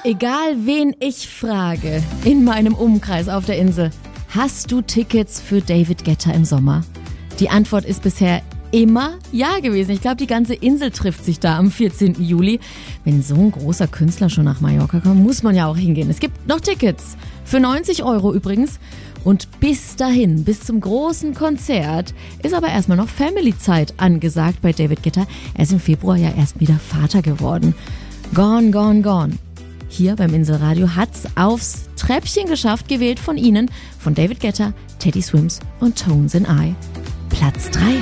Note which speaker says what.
Speaker 1: Egal wen ich frage in meinem Umkreis auf der Insel, hast du Tickets für David Guetta im Sommer? Die Antwort ist bisher immer ja gewesen. Ich glaube, die ganze Insel trifft sich da am 14. Juli. Wenn so ein großer Künstler schon nach Mallorca kommt, muss man ja auch hingehen. Es gibt noch Tickets. Für 90 € übrigens. Und bis dahin, bis zum großen Konzert, ist aber erstmal noch Family-Zeit angesagt bei David Guetta. Er ist im Februar ja erst wieder Vater geworden. Gone, gone, gone. Hier beim Inselradio hat's aufs Treppchen geschafft, gewählt von Ihnen, von David Guetta, Teddy Swims und Tones and I. Platz 3.